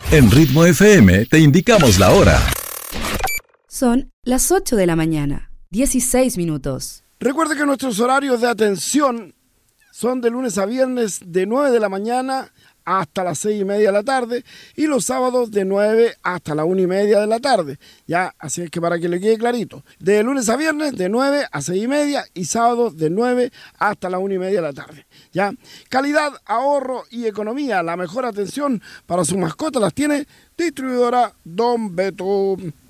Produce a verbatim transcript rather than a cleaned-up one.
En Ritmo F M te indicamos la hora. Son las ocho de la mañana, dieciséis minutos. Recuerde que nuestros horarios de atención son de lunes a viernes de nueve de la mañana hasta las seis y media de la tarde y los sábados de nueve hasta la una y media de la tarde. Ya, así es que para que le quede clarito, de lunes a viernes de nueve a seis y media y sábados de nueve hasta la una y media de la tarde. Ya, calidad, ahorro y economía, la mejor atención para su mascota las tiene Distribuidora Don Beto.